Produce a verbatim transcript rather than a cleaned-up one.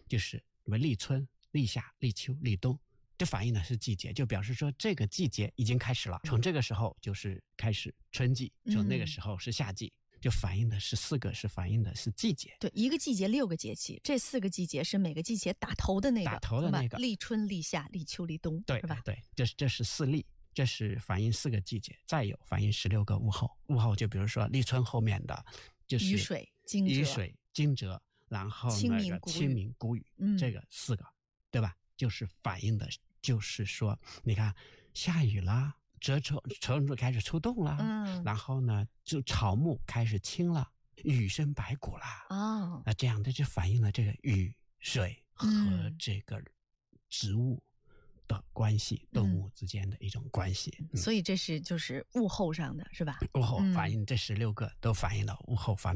就是什么立春、立夏、立秋、立冬，这反映的是季节，就表示说这个季节已经开始了，从这个时候就是开始春季，从那个时候是夏季。嗯，就反映的是四个，是反映的是季节。 对，一个季节六个节气，这四个季节是每个季节打头的那个， 打头的那个， 立春、立夏、立秋、立冬， 对， 是吧？ 对，这是这是四立，这是反映四个季节。再有反映十六个物候，物候就比如说立春后面的就是雨水、惊蛰、 雨水、惊蛰，然后那个清明、谷雨，嗯，这个四个，对吧？就是反映的，就是说，你看下雨啦。蛰虫虫子开始出动了，嗯，然后呢，就草木开始青了，雨生百谷啦，哦，那这样的就反映了这个雨水和这个植物的关系，嗯，动物之间的一种关系， 嗯，所以这是就是物候上的，是吧？ 物候反映这十六个都反映了物候方面。